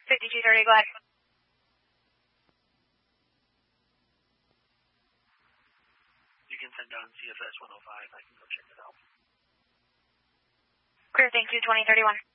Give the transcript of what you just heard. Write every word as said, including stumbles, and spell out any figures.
fifty-two thirty, go ahead. You can send down C F S one oh five. I can go check it out. Clear, thank you, twenty thirty-one.